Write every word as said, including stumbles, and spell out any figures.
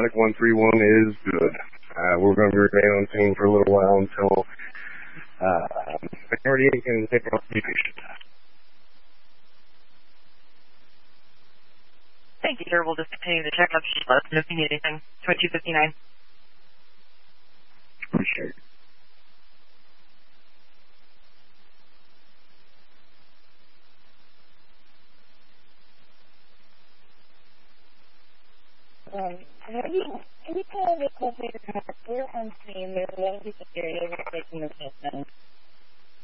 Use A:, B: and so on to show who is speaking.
A: Exotic one three one is good. Uh, we're going to remain on scene for a little while until uh, thirty-eight can take off the patient.
B: Thank you, sir. We'll just continue the checkup. Just let us know if you need anything. twenty-two fifty-nine.
A: Appreciate it.
C: Um, have you, any kind of equipment you're on scene, there's a lot of area taking the patient.